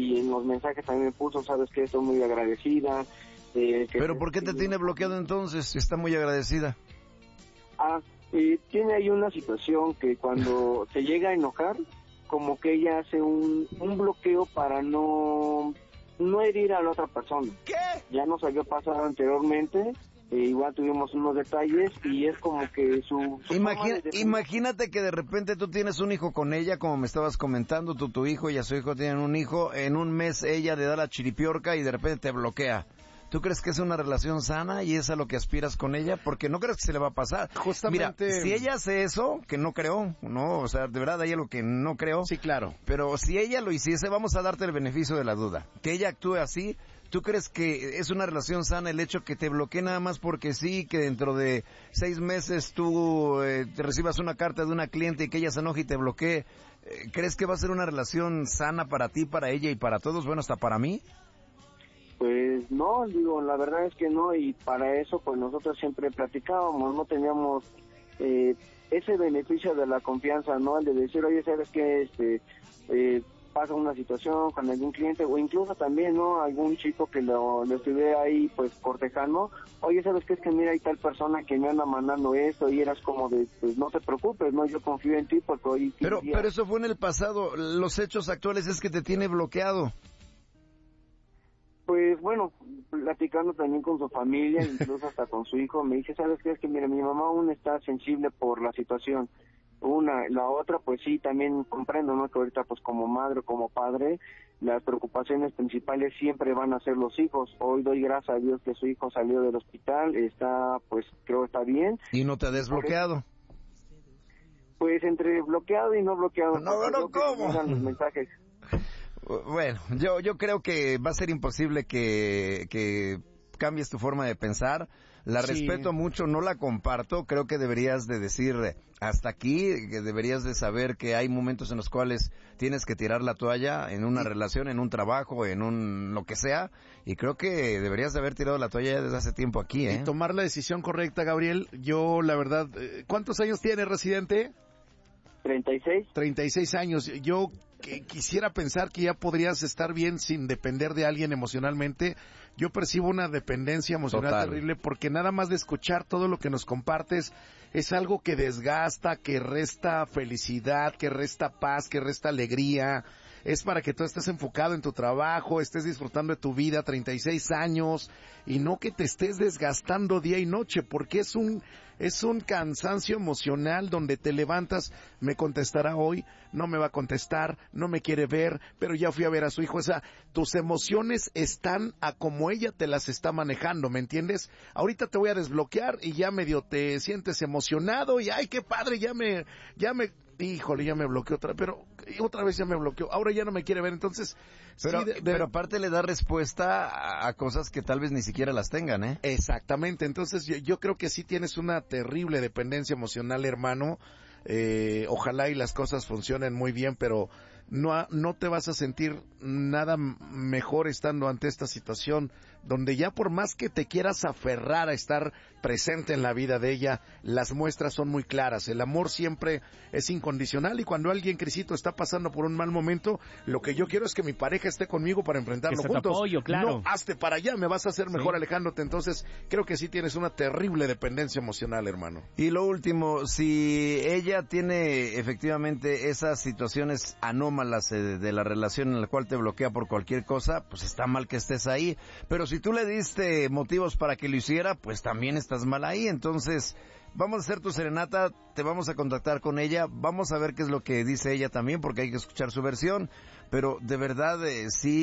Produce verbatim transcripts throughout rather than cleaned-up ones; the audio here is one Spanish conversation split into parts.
y en los mensajes también me puso, sabes que estoy muy agradecida. Eh, que ¿Pero por qué te tiene bloqueado entonces si está muy agradecida? Ah, eh, tiene ahí una situación que cuando se llega a enojar, como que ella hace un, un bloqueo para no, no herir a la otra persona. ¿Qué? Ya nos había pasado anteriormente, eh, igual tuvimos unos detalles y es como que su... su Imagina, de... Imagínate que de repente tú tienes un hijo con ella, como me estabas comentando, tú, tu hijo y a su hijo tienen un hijo, en un mes ella le da la chiripiorca y de repente te bloquea. ¿Tú crees que es una relación sana y es a lo que aspiras con ella? Porque no crees que se le va a pasar. Justamente... Mira, si ella hace eso, que no creo, no, o sea, de verdad hay algo que no creo. Sí, claro. Pero si ella lo hiciese, vamos a darte el beneficio de la duda. Que ella actúe así, ¿tú crees que es una relación sana el hecho que te bloquee nada más porque sí, que dentro de seis meses tú eh, te recibas una carta de una cliente y que ella se enoje y te bloquee? Eh, ¿Crees que va a ser una relación sana para ti, para ella y para todos? Bueno, hasta para mí. Pues no, digo, la verdad es que no, y para eso pues nosotros siempre platicábamos, no teníamos eh, ese beneficio de la confianza, ¿no? El de decir, oye, ¿sabes qué? Este, eh, pasa una situación con algún cliente, o incluso también, ¿no? Algún chico que lo, lo estuviera ahí pues cortejando, oye, ¿sabes qué? Es que mira, hay tal persona que me anda mandando esto, y eras como de, pues no te preocupes, ¿no? Yo confío en ti porque hoy... Pero, día... pero eso fue en el pasado, los hechos actuales es que te tiene bloqueado. Pues bueno, platicando también con su familia, incluso hasta con su hijo, me dice, ¿sabes qué? Es que mira, mi mamá aún está sensible por la situación. Una, la otra, pues sí, también comprendo, ¿no? Que ahorita, pues como madre, como padre, las preocupaciones principales siempre van a ser los hijos. Hoy doy gracias a Dios que su hijo salió del hospital, está, pues creo está bien. ¿Y no te ha desbloqueado? Pues entre bloqueado y no bloqueado. No, no, ¿cómo? Los mensajes. Bueno, yo yo creo que va a ser imposible que, que cambies tu forma de pensar. La Sí. respeto mucho, no la comparto. Creo que deberías de decir hasta aquí, que deberías de saber que hay momentos en los cuales tienes que tirar la toalla en una relación, en un trabajo, en un lo que sea. Y creo que deberías de haber tirado la toalla ya desde hace tiempo aquí, ¿eh? Y tomar la decisión correcta, Gabriel. Yo, la verdad, eh, ¿cuántos años tiene, Residente? treinta y seis. treinta y seis años. Yo que quisiera pensar que ya podrías estar bien sin depender de alguien emocionalmente. Yo percibo una dependencia emocional Total. terrible porque nada más de escuchar todo lo que nos compartes es algo que desgasta, que resta felicidad, que resta paz, que resta alegría. Es para que tú estés enfocado en tu trabajo, estés disfrutando de tu vida, treinta y seis años, y no que te estés desgastando día y noche, porque es un, es un cansancio emocional donde te levantas, me contestará hoy, no me va a contestar, no me quiere ver, pero ya fui a ver a su hijo. O sea, tus emociones están a como ella te las está manejando, ¿me entiendes? Ahorita te voy a desbloquear y ya medio te sientes emocionado y ay, qué padre, ya me, ya me, híjole, ya me bloqueó otra, pero otra vez ya me bloqueó, ahora ya no me quiere ver, entonces... Pero, sí, de, de, pero aparte le da respuesta a, a cosas que tal vez ni siquiera las tengan, ¿eh? Exactamente, entonces yo, yo creo que sí tienes una terrible dependencia emocional, hermano. Eh, ojalá y las cosas funcionen muy bien, pero no, no te vas a sentir nada mejor estando ante esta situación donde ya por más que te quieras aferrar a estar presente en la vida de ella, las muestras son muy claras. El amor siempre es incondicional y cuando alguien, Crisito, está pasando por un mal momento, lo que yo quiero es que mi pareja esté conmigo para enfrentarlo Que se te juntos. apoyo, claro. No, hazte para allá, me vas a hacer mejor Sí. alejándote. Entonces creo que sí tienes una terrible dependencia emocional, hermano. Y lo último, si ella tiene efectivamente esas situaciones anómalas eh, de la relación en la cual te bloquea por cualquier cosa, pues está mal que estés ahí. Pero si tú le diste motivos para que lo hiciera, pues también estás mal ahí. Entonces, vamos a hacer tu serenata, te vamos a contactar con ella, vamos a ver qué es lo que dice ella también, porque hay que escuchar su versión. Pero de verdad, eh,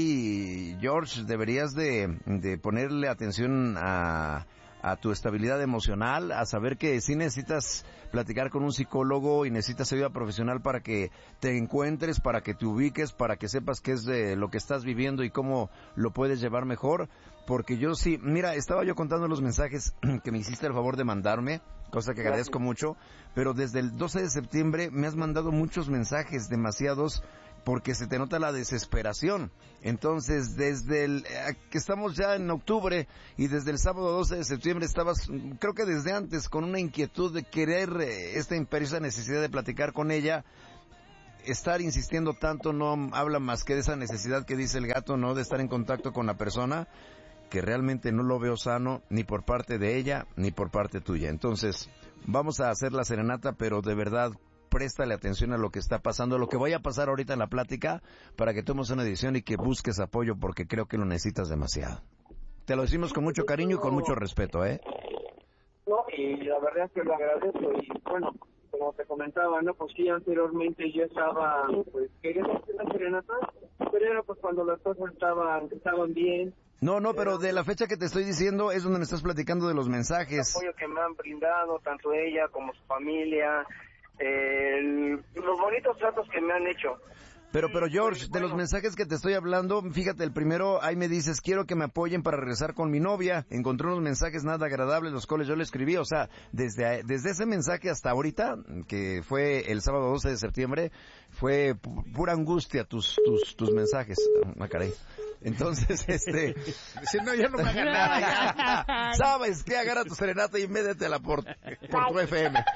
sí, George, deberías de, de ponerle atención a... a tu estabilidad emocional, a saber que sí necesitas platicar con un psicólogo y necesitas ayuda profesional para que te encuentres, para que te ubiques, para que sepas qué es de lo que estás viviendo y cómo lo puedes llevar mejor, porque yo sí, mira, estaba yo contando los mensajes que me hiciste el favor de mandarme, cosa que agradezco mucho, pero desde el doce de septiembre me has mandado muchos mensajes, demasiados, porque se te nota la desesperación. Entonces, desde el eh, que estamos ya en octubre y desde el sábado doce de septiembre estabas, creo que desde antes, con una inquietud de querer eh, esta imperiosa necesidad de platicar con ella. estar insistiendo tanto no habla más que de esa necesidad que dice el gato, ¿no? De estar en contacto con la persona, que realmente no lo veo sano ni por parte de ella ni por parte tuya. Entonces, vamos a hacer la serenata, pero de verdad, préstale atención a lo que está pasando, a lo que vaya a pasar ahorita en la plática, para que tomes una decisión y que busques apoyo, porque creo que lo necesitas demasiado. Te lo decimos con mucho cariño y con mucho respeto, ¿eh? No, y la verdad es que lo agradezco. Y bueno, como te comentaba, ¿no? Pues sí, anteriormente yo estaba, pues, queriendo hacer la serenata, pero era pues cuando las cosas estaban, estaban bien. No, no, pero de la fecha que te estoy diciendo es donde me estás platicando de los mensajes. El apoyo que me han brindado, tanto ella como su familia, el, los bonitos tratos que me han hecho. Pero, pero George, de los mensajes que te estoy hablando, fíjate, el primero, ahí me dices, quiero que me apoyen para regresar con mi novia. Encontré unos mensajes nada agradables, los cuales yo le escribí. O sea, desde, desde ese mensaje hasta ahorita, que fue el sábado doce de septiembre, fue pu- pura angustia tus, tus, tus mensajes. Ah, caray. Entonces, este... Dice, no, ya no me haga nada, ya. ¿Sabes qué? Agarra tu serenata y médetela por, por tu F M.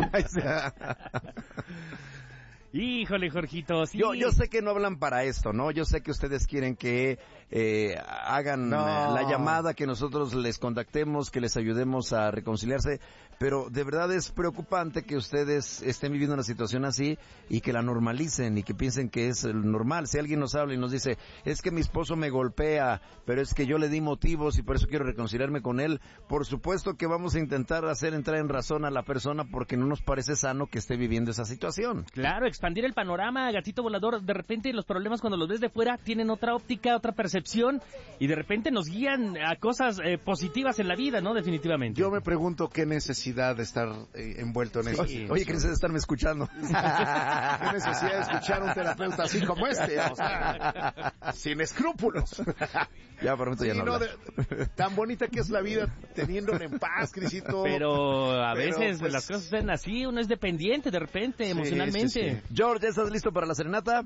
Híjole, Jorgito, sí. Yo, yo sé que no hablan para esto, ¿no? Yo sé que ustedes quieren que eh, hagan no. eh, la llamada, que nosotros les contactemos, que les ayudemos a reconciliarse, pero de verdad es preocupante que ustedes estén viviendo una situación así y que la normalicen y que piensen que es normal. Si alguien nos habla y nos dice, es que mi esposo me golpea, pero es que yo le di motivos y por eso quiero reconciliarme con él, por supuesto que vamos a intentar hacer entrar en razón a la persona, porque no nos parece sano que esté viviendo esa situación. Claro, expandir el panorama, gatito volador. De repente los problemas cuando los ves de fuera tienen otra óptica, otra percepción, y de repente nos guían a cosas eh, positivas en la vida, ¿no? Definitivamente. Yo me pregunto qué necesidad de estar eh, envuelto en eso. Sí. Oye, ¿qué necesidad de estarme escuchando? ¿Qué necesidad de escuchar un terapeuta así como este? O sea, sin escrúpulos. Ya, prometo ya Sí, no no, hablar. de- tan bonita que es la vida teniéndola en paz, Crisito. Pero a Pero, veces pues, las cosas suceden así, uno es dependiente de repente, Sí, emocionalmente. sí, sí. George, ¿ya estás listo para la serenata?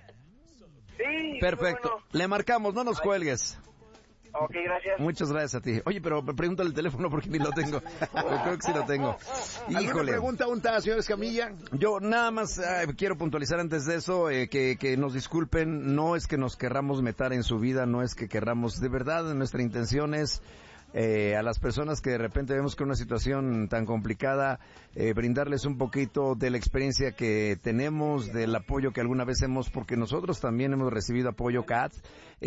Sí. Perfecto. Bueno. Le marcamos, no nos cuelgues. Ok, gracias. Muchas gracias a ti. Oye, pero pregúntale el teléfono porque ni lo tengo. Yo creo que sí lo tengo. ¿Alguna Híjole. pregunta untada, señor Escamilla? Yo nada más eh, quiero puntualizar antes de eso, eh, que, que nos disculpen, no es que nos querramos meter en su vida, no es que querramos, de verdad, nuestra intención es eh, a las personas que de repente vemos con una situación tan complicada, eh, brindarles un poquito de la experiencia que tenemos, del apoyo que alguna vez hemos, porque nosotros también hemos recibido apoyo C A T,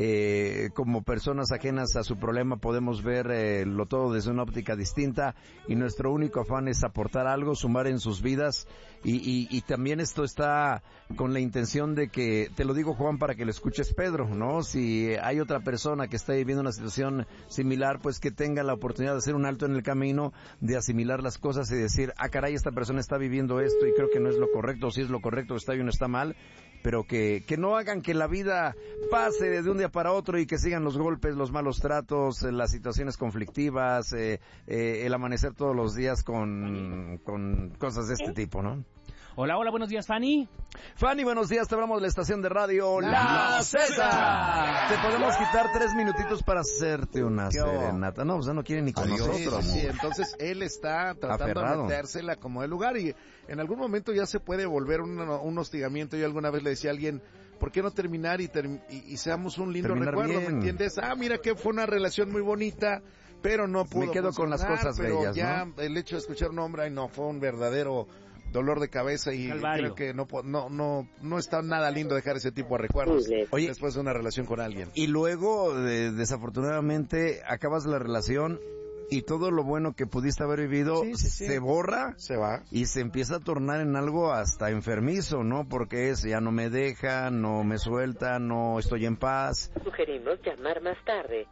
eh, como personas ajenas a su problema podemos ver eh, lo todo desde una óptica distinta, y nuestro único afán es aportar algo, sumar en sus vidas, y, y, y también esto está con la intención de que, te lo digo Juan para que lo escuches Pedro, ¿no? Si hay otra persona que está viviendo una situación similar, pues que tenga la oportunidad de hacer un alto en el camino, de asimilar las cosas y decir, ah caray, esta persona está viviendo esto y creo que no es lo correcto, o si es lo correcto, está bien o está mal, pero que, que no hagan que la vida pase de un día para otro y que sigan los golpes, los malos tratos, eh, las situaciones conflictivas, eh, eh, el amanecer todos los días con, con cosas de este tipo, ¿no? Hola, hola, buenos días, Fanny. Fanny, buenos días, te hablamos de la estación de radio La, La Z. Zeta. Te podemos quitar tres minutitos para hacerte una ¿Qué hubo? serenata. No, o sea, no quiere ni con Adiós. nosotros. Sí, sí, entonces él está tratando Aferrado. de metérsela como de lugar y en algún momento ya se puede volver un, un hostigamiento. Yo alguna vez le decía a alguien, ¿por qué no terminar y, term y, y seamos un lindo Terminar recuerdo? bien. ¿Me entiendes? Ah, mira que fue una relación muy bonita, pero no pudo Me quedo con las funcionar, cosas pero bellas, ya ¿no? el hecho de escuchar un nombre, ay, no, fue un verdadero dolor de cabeza y Calvario. creo que no, po- no, no, no está nada lindo dejar ese tipo de recuerdos Oye, después de una relación con alguien. y luego, de- desafortunadamente, acabas la relación y todo lo bueno que pudiste haber vivido Sí, sí, sí. se borra Se va. y se empieza a tornar en algo hasta enfermizo, ¿no? Porque es, ya no me deja, no me suelta, no estoy en paz. Sugerimos llamar más tarde.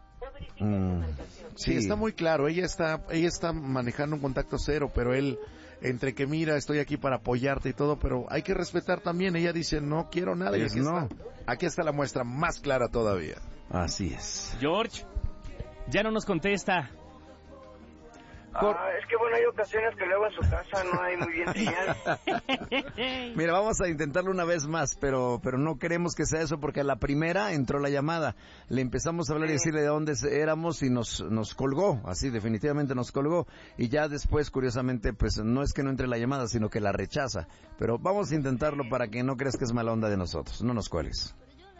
Mm, Sí, está muy claro. Ella está, ella está manejando un contacto cero, pero él, entre que mira, estoy aquí para apoyarte y todo, pero hay que respetar también. Ella dice, no quiero nada. Y Es aquí no. está, aquí está la muestra más clara todavía. Así es. George, ya no nos contesta. Ah, es que bueno, hay ocasiones que luego en su casa no hay muy bien señal. Mira, vamos a intentarlo una vez más, pero pero no queremos que sea eso porque a la primera entró la llamada. Le empezamos a hablar y decirle de dónde éramos y nos nos colgó, así definitivamente nos colgó. Y ya después, curiosamente, pues no es que no entre la llamada, sino que la rechaza. Pero vamos a intentarlo para que no creas que es mala onda de nosotros. No nos cuelgues.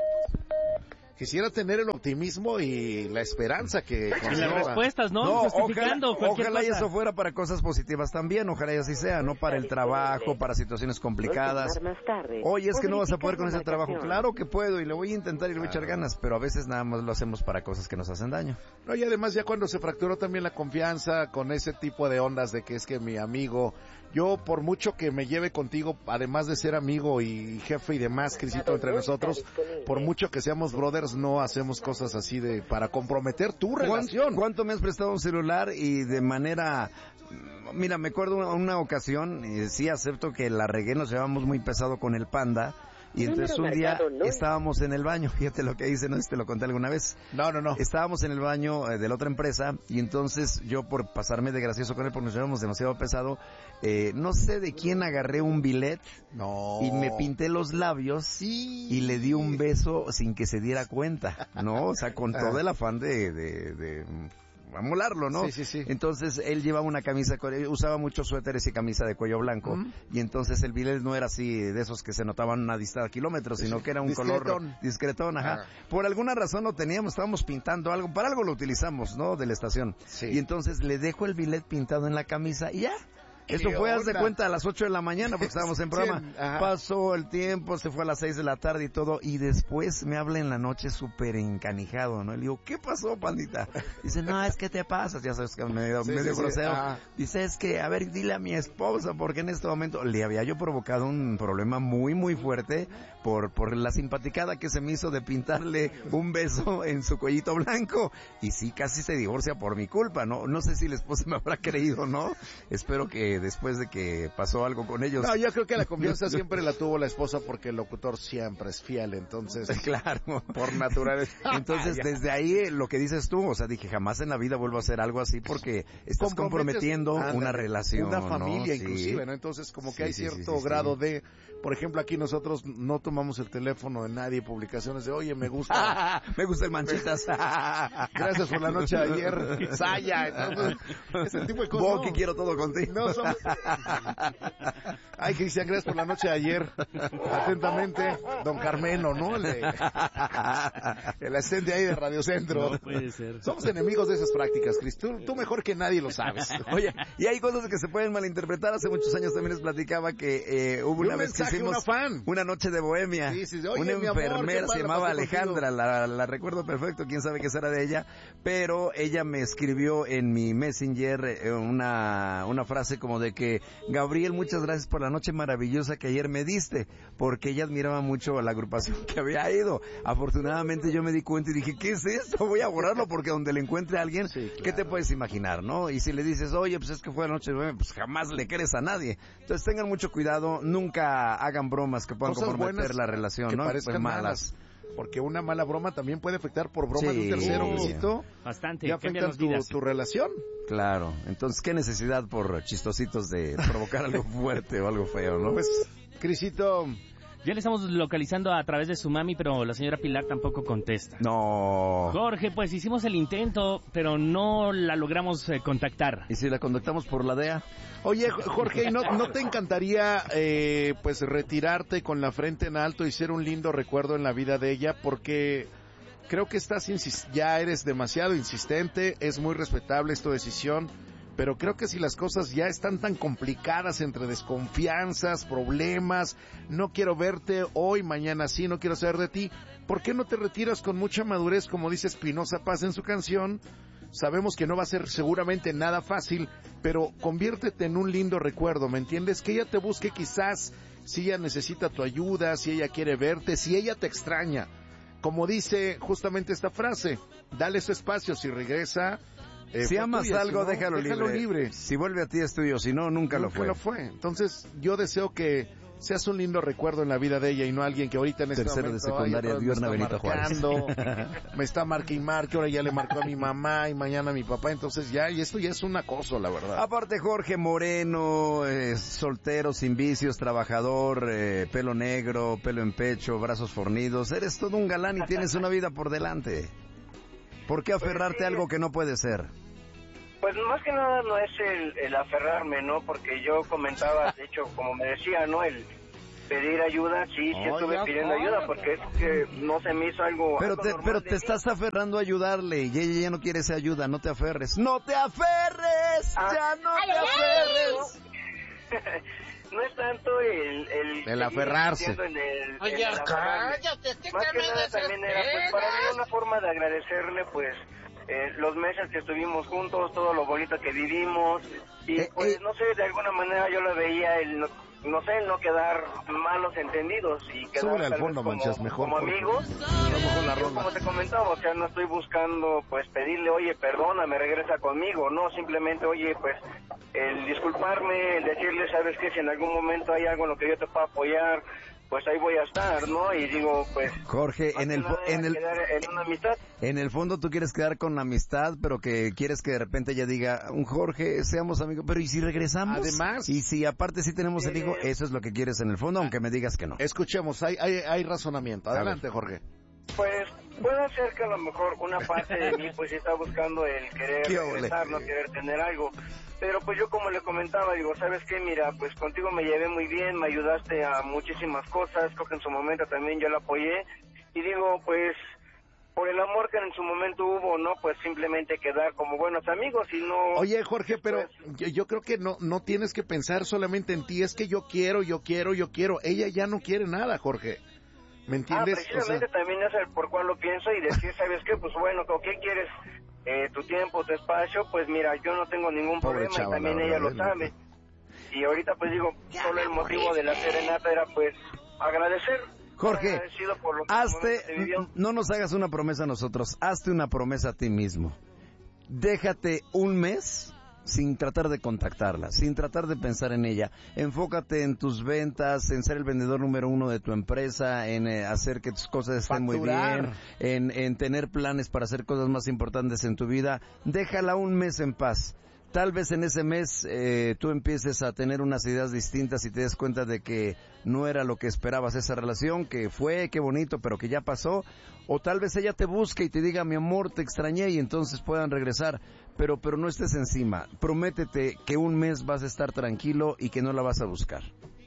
Quisiera tener el optimismo y la esperanza que... Y las respuestas, ¿no? no Justificando ojalá, cualquier ojalá y cosa. eso fuera para cosas positivas también, ojalá y así sea, no para el trabajo, para situaciones complicadas. Oye, es que no vas a poder con ese trabajo. Claro que puedo y le voy a intentar y le voy a echar ganas, pero a veces nada más lo hacemos para cosas que nos hacen daño. No, y además ya cuando se fracturó también la confianza con ese tipo de ondas de que es que mi amigo... Yo, por mucho que me lleve contigo, además de ser amigo y jefe y demás, Crisito, entre nosotros, por mucho que seamos brothers, no hacemos cosas así de para comprometer tu relación. ¿Cuánto me has prestado un celular y de manera... Mira, me acuerdo una, una ocasión, y sí acepto que la regué, nos llevamos muy pesado con el Panda, y entonces un día estábamos en el baño, fíjate lo que hice, no sé si te lo conté alguna vez. No, no, no. Estábamos en el baño eh, de la otra empresa y entonces yo por pasarme de gracioso con él porque nos llevamos demasiado pesado, eh, no sé de quién agarré un billet no. y me pinté los labios sí. y le di un beso sin que se diera cuenta, ¿no? O sea, con todo el afán de... de, de a molarlo, ¿no? Sí, sí, sí. Entonces él llevaba una camisa, usaba muchos suéteres y camisa de cuello blanco, mm. y entonces el billet no era así de esos que se notaban a distancia kilómetros, sino sí, que era un discretón. color discretón, ajá. Ah. Por alguna razón lo teníamos, estábamos pintando algo, para algo lo utilizamos, ¿no? De la estación. Sí. Y entonces le dejo el billet pintado en la camisa y ya. Esto fue, haz de cuenta, a las ocho de la mañana, porque estábamos en programa. Sí, pasó el tiempo, se fue a las seis de la tarde y todo, y después me habla en la noche súper encanijado, ¿no? Le digo, ¿qué pasó, pandita? Dice, no, es que te pasas, ya sabes que medio, sí, medio sí, grosero. Sí, dice, es que, a ver, dile a mi esposa, porque en este momento le había yo provocado un problema muy, muy fuerte por, por la simpaticada que se me hizo de pintarle un beso en su cuellito blanco, y sí, casi se divorcia por mi culpa, ¿no? No sé si la esposa me habrá creído, ¿no? Espero que después de que pasó algo con ellos. No, yo creo que la confianza siempre la tuvo la esposa porque el locutor siempre es fiel, entonces. Claro. Por naturaleza. Entonces, desde ahí, lo que dices tú, o sea, dije, jamás en la vida vuelvo a hacer algo así porque estás comprometiendo ándale, una relación. Una familia, ¿no? inclusive, sí. ¿no? Entonces, como que sí, hay sí, cierto sí, sí, grado sí. de, por ejemplo, aquí nosotros no tomamos el teléfono de nadie, publicaciones de, oye, me gusta. me gusta el manchitas. Gracias por la noche de ayer, Saya. Entonces, ese tipo de cosas. Vos que quiero todo contigo. No, son... Ay, Cristian, gracias por la noche de ayer. Atentamente, don Carmelo, ¿no? El, de... el asistente ahí de Radio Centro. No puede ser. Somos enemigos de esas prácticas, Cris. Tú, tú mejor que nadie lo sabes. Oye, y hay cosas que se pueden malinterpretar. Hace muchos años también les platicaba que eh, hubo una un vez que hicimos una, fan. una noche de bohemia. Sí, sí, oye, una enfermera amor, se llamaba Alejandra, la, la recuerdo perfecto, quién sabe qué será de ella, pero ella me escribió en mi Messenger eh, una, una frase como de que, Gabriel, muchas gracias por la noche maravillosa que ayer me diste, porque ella admiraba mucho a la agrupación que había ido. Afortunadamente yo me di cuenta y dije, ¿qué es esto? Voy a borrarlo porque donde le encuentre a alguien, sí, claro. ¿Qué te puedes imaginar, no? Y si le dices, oye, pues es que fue la noche de bohemia, pues jamás le crees a nadie. Entonces tengan mucho cuidado, nunca hagan bromas que puedan cosas comprometer la relación, que ¿no? Parezcan pues malas. malas. Porque una mala broma también puede afectar por bromas sí, de un tercero, Luisito. Bastante. Y afectan tu, tu relación. Claro. Entonces, ¿qué necesidad por chistositos de provocar algo fuerte o algo feo, no? Pues, Crisito... Ya le estamos localizando a través de su mami, pero la señora Pilar tampoco contesta. No. Jorge, pues hicimos el intento, pero no la logramos eh, contactar. ¿Y si la contactamos por la D E A? Oye, Jorge, ¿no, no te encantaría eh, pues retirarte con la frente en alto y ser un lindo recuerdo en la vida de ella? Porque creo que estás insis- ya eres demasiado insistente, es muy respetable esta decisión, pero creo que si las cosas ya están tan complicadas entre desconfianzas, problemas, no quiero verte hoy, mañana sí, no quiero saber de ti, ¿por qué no te retiras con mucha madurez, como dice Espinoza Paz en su canción? Sabemos que no va a ser seguramente nada fácil, pero conviértete en un lindo recuerdo, ¿me entiendes? Que ella te busque quizás si ella necesita tu ayuda, si ella quiere verte, si ella te extraña. Como dice justamente esta frase, dale su espacio, si regresa... Eh, si amas tuya, algo, si no, déjalo, déjalo libre. libre. Si vuelve a ti es tuyo, si no, nunca, nunca lo fue. lo fue. Entonces, yo deseo que seas un lindo recuerdo en la vida de ella y no alguien que ahorita en este Tercero momento... de secundaria, ay, Diurna me está Benito Juárez. marcando, me está marque y marque, ahora ya le marcó a mi mamá y mañana a mi papá, entonces ya, y esto ya es un acoso, la verdad. Aparte, Jorge Moreno, eh, soltero, sin vicios, trabajador, eh, pelo negro, pelo en pecho, brazos fornidos, eres todo un galán y tienes una vida por delante. ¿Por qué aferrarte a algo que no puede ser? Pues más que nada no es el, el aferrarme, ¿no? Porque yo comentaba, de hecho, como me decía, ¿no? El pedir ayuda, sí, sí oh, estuve ya, pidiendo oh, ayuda, porque es que no se me hizo algo... Pero algo te, normal pero de te mí. estás aferrando a ayudarle y ella ya no quiere esa ayuda, no te aferres. ¡No te aferres! Ah. ¡Ya no Ay, te ay, aferres! No es tanto el... El, El aferrarse. En el, en Oye, el aferrarme. cállate, es que Más que me nada también era, pues, para mí una forma de agradecerle, pues, eh, los meses que estuvimos juntos, todo lo bonito que vivimos, y Eh, pues, eh. no sé, de alguna manera yo lo veía, el no, no sé, el no quedar malos entendidos, y quedar Súbele al tal vez fondo, como, Manchas, mejor, como porque- amigos. Vamos la Yo, ronda. como te comentaba, o sea, no estoy buscando, pues, pedirle, oye, perdóname, regresa conmigo, no, simplemente, oye, pues, el disculparme, el decirle, sabes que si en algún momento hay algo en lo que yo te pueda apoyar, pues ahí voy a estar, ¿no? Y digo, pues... Jorge, más en que el, fo- nada en el, quedar en una amistad. en el fondo tú quieres quedar con la amistad, pero que quieres que de repente ella diga, un Jorge, seamos amigos, pero ¿y si regresamos? Además- Y si aparte sí tenemos el Sí. hijo, eso es lo que quieres en el fondo, aunque me digas que no. Escuchemos, hay, hay, hay razonamiento. A Adelante, Jorge. Pues puede ser que a lo mejor una parte de mí pues sí está buscando el querer Qué ole. regresar, no querer tener algo. Pero pues yo como le comentaba, digo, ¿sabes qué? Mira, pues contigo me llevé muy bien, me ayudaste a muchísimas cosas, creo que en su momento también yo la apoyé. Y digo, pues por el amor que en su momento hubo, ¿no? Pues simplemente quedar como buenos amigos y no... Oye, Jorge, pero yo, yo creo que no, no tienes que pensar solamente en ti, es que yo quiero, yo quiero, yo quiero. Ella ya no quiere nada, Jorge. ¿Me Ah, entiendes? O sea, precisamente también es el por cual lo pienso y decir, ¿sabes qué? Pues bueno, ¿con qué quieres eh, tu tiempo, tu espacio? Pues mira, yo no tengo ningún Pobre problema chava, y también la ella verdad, lo ¿eh? sabe. Y ahorita pues digo, solo el motivo de la serenata era pues agradecer. Jorge, agradecido por lo que en su momento se hazte, vivió. no nos hagas una promesa a nosotros, hazte una promesa a ti mismo. Déjate un mes sin tratar de contactarla, sin tratar de pensar en ella. Enfócate en tus ventas, en ser el vendedor número uno de tu empresa, en eh, hacer que tus cosas estén Facturar. muy bien, en, en tener planes para hacer cosas más importantes en tu vida. Déjala un mes en paz. Tal vez en ese mes eh, tú empieces a tener unas ideas distintas y te des cuenta de que no era lo que esperabas esa relación, que fue, qué bonito, pero que ya pasó. O tal vez ella te busque y te diga, mi amor, te extrañé, y entonces puedan regresar. Pero, pero no estés encima. Prométete que un mes vas a estar tranquilo y que no la vas a buscar.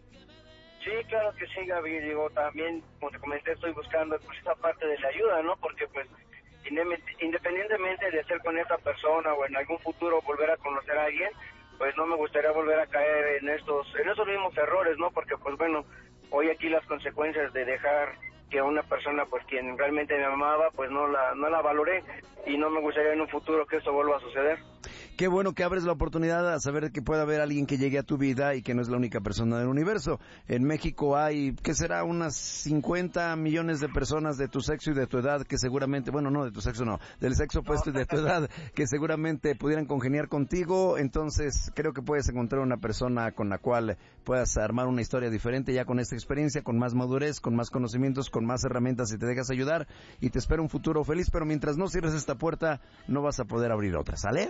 Sí, claro que sí, Gaby. Digo, también, como te comenté, estoy buscando pues esa parte de la ayuda, ¿no? Porque pues independientemente de ser con esta persona o en algún futuro volver a conocer a alguien, pues no me gustaría volver a caer en estos en esos mismos errores, ¿no? Porque pues bueno, hoy aquí las consecuencias de dejar que una persona pues quien realmente me amaba, pues no la no la valoré y no me gustaría en un futuro que esto vuelva a suceder. Qué bueno que abres la oportunidad a saber que puede haber alguien que llegue a tu vida y que no es la única persona del universo. En México hay, ¿qué será? Unas cincuenta millones de personas de tu sexo y de tu edad que seguramente, bueno, no de tu sexo, no, del sexo opuesto y de tu edad, que seguramente pudieran congeniar contigo. Entonces, creo que puedes encontrar una persona con la cual puedas armar una historia diferente ya con esta experiencia, con más madurez, con más conocimientos, con más herramientas y te dejas ayudar y te espera un futuro feliz. Pero mientras no cierres esta puerta, no vas a poder abrir otra, ¿sale?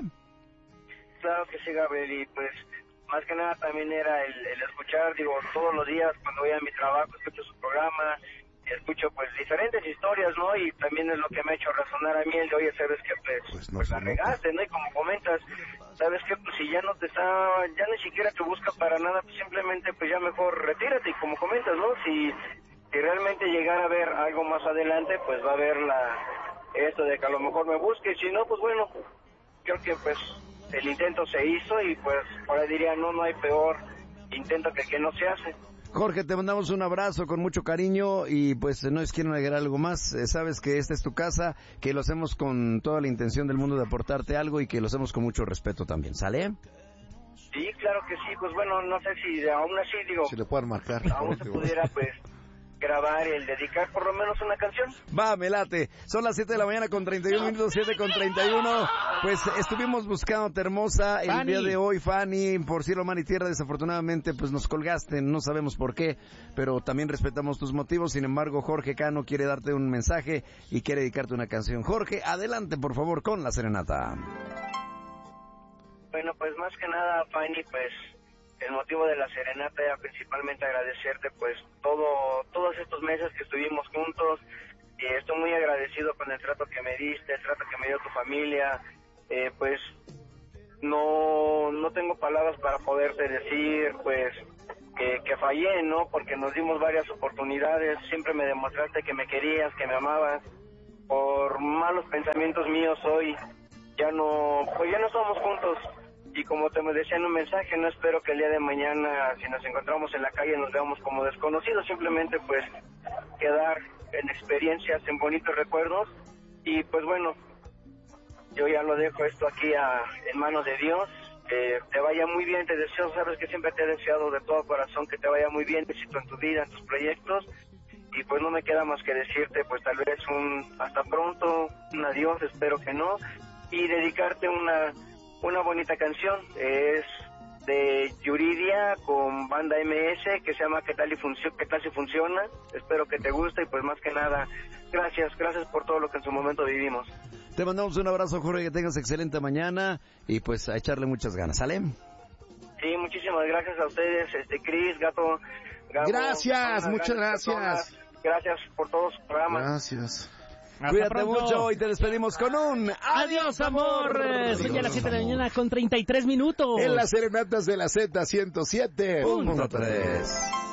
Claro que sí, Gabriel, y pues más que nada también era el, el escuchar, digo, todos los días cuando voy a mi trabajo, escucho su programa, escucho pues diferentes historias, ¿no? Y también es lo que me ha hecho razonar a mí el de, oye, ¿sabes qué? Pues, Pues no pues se la nota. regaste, ¿no? Y como comentas, ¿sabes qué? Pues si ya no te está, ya ni siquiera te busca para nada, pues simplemente pues ya mejor retírate, y como comentas, ¿no? Si, si realmente llegara a ver algo más adelante, pues va a haber la, esto de que a lo mejor me busque, y si no, pues bueno, creo que pues el intento se hizo y pues ahora diría, no, no hay peor intento que el que no se hace. Jorge, te mandamos un abrazo con mucho cariño y pues no es quiero agregar algo más. Eh, sabes que esta es tu casa, que lo hacemos con toda la intención del mundo de aportarte algo y que lo hacemos con mucho respeto también, ¿sale? Sí, claro que sí, pues bueno, no sé si aún así, digo, Si le pueden marcar. aún se pudiera pues grabar, el dedicar por lo menos una canción. Va, me late. Son las siete de la mañana con treinta y uno minutos, siete con treinta y uno. Pues estuvimos buscándote, hermosa, el Fanny. día de hoy, Fanny, por cielo, mar y tierra. Desafortunadamente, pues nos colgaste, no sabemos por qué, pero también respetamos tus motivos. Sin embargo, Jorge Cano quiere darte un mensaje y quiere dedicarte una canción. Jorge, adelante, por favor, con la serenata. Bueno, pues más que nada, Fanny, pues el motivo de la serenata era principalmente agradecerte pues todo todos estos meses que estuvimos juntos. Y estoy muy agradecido con el trato que me diste, el trato que me dio tu familia. Eh, pues no no tengo palabras para poderte decir pues que, que fallé, ¿no? Porque nos dimos varias oportunidades, siempre me demostraste que me querías, que me amabas. Por malos pensamientos míos hoy ya no, pues ya no estamos juntos. Y como te me decía en un mensaje, no espero que el día de mañana, si nos encontramos en la calle, nos veamos como desconocidos, simplemente pues quedar en experiencias, en bonitos recuerdos. Y pues bueno, yo ya lo dejo esto aquí a, en manos de Dios. Que te vaya muy bien, te deseo, sabes que siempre te he deseado de todo corazón que te vaya muy bien, éxito en tu vida, en tus proyectos. Y pues no me queda más que decirte pues tal vez un hasta pronto, un adiós, espero que no. Y dedicarte una... una bonita canción, es de Yuridia con Banda M S, que se llama ¿Qué tal y funcio- qué tal si funciona? Espero que te guste y pues más que nada, gracias, gracias por todo lo que en su momento vivimos. Te mandamos un abrazo, Jorge, que tengas excelente mañana y pues a echarle muchas ganas, ¿sale? Sí, muchísimas gracias a ustedes, este Cris, Gato, Gabo, Gracias, personas, muchas grandes gracias. personas. Gracias por todos sus programas. Gracias. Hasta Cuídate pronto. mucho y te despedimos con un Adiós, amor. Eh, Son ya las siete de la mañana con treinta y tres minutos. En las serenatas de la Z ciento siete punto tres.